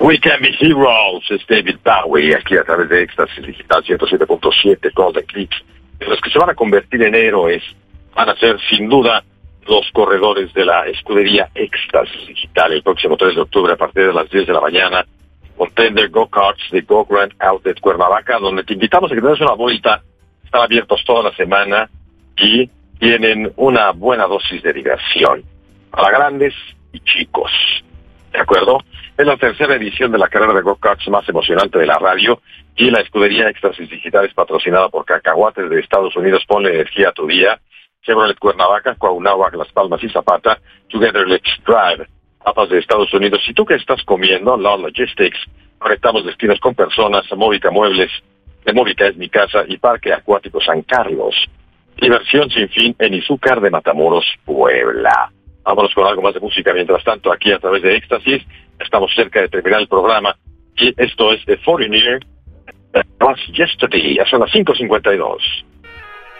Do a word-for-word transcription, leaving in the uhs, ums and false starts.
We Can Be Heroes, es David Bowie, aquí a través de Éxtasis Digital ciento siete punto siete, Golden Clips. Los que se van a convertir en héroes van a ser, sin duda, los corredores de la escudería Éxtasis Digital el próximo tres de octubre a partir de las diez de la mañana. Contender Go-Karts de Go Grand Outlet Cuernavaca, donde te invitamos a que te des una vuelta. Están abiertos toda la semana y tienen una buena dosis de diversión para grandes y chicos. ¿De acuerdo? Es la tercera edición de la carrera de go-karts más emocionante de la radio y la escudería Éxtasis Digital es patrocinada por Cacahuates de Estados Unidos. Ponle energía a tu día. Chevrolet Cuernavaca, Cuauhnáhuac, Las Palmas y Zapata. Together Let's Drive. Papas de Estados Unidos. ¿Y tú qué estás comiendo? Law Logistics. Conectamos destinos con personas. Móvica Muebles. De Móvica es mi casa. Y Parque Acuático San Carlos. Diversión sin fin en Izúcar de Matamoros, Puebla. Vámonos con algo más de música. Mientras tanto, aquí a través de Éxtasis, estamos cerca de terminar el programa. Y esto es The Foreigner, Last Yesterday. Ya son las cinco cincuenta y dos.